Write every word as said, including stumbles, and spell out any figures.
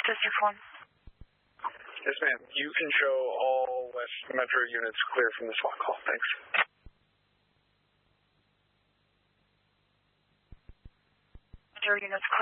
District one. Yes, ma'am. You can show all West Metro units clear from this SWAT call. Thanks. Metro units clear.